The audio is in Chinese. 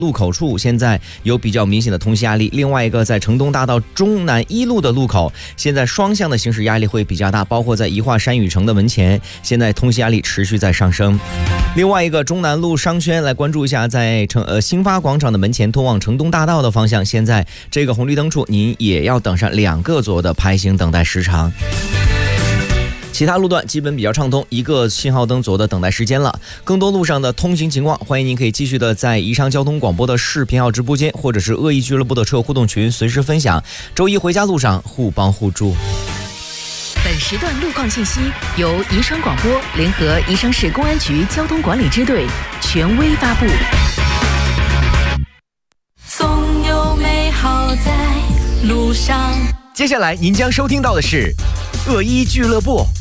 路口处现在有比较明显的通行压力，另外一个在城东大道中南一路的路口，现在双向的行驶压力会比较大，包括在宜化山雨城的门前，现在通行压力持续在上升。另外一个中南路商圈来关注一下，在兴发广场的门前通往城东大道的方向，现在这个红绿灯处您也要等上2个左右的排行等待时长。其他路段基本比较畅通，1个信号灯左右的等待时间了。更多路上的通行情况，欢迎您可以继续的在宜昌交通广播的视频号直播间，或者是恶意俱乐部的车互动群随时分享。周一回家路上互帮互助。 本时段路况信息由宜昌广播联合宜昌市公安局交通管理支队权威发布。 总有美好在路上。 接下来您将收听到的是恶意俱乐部。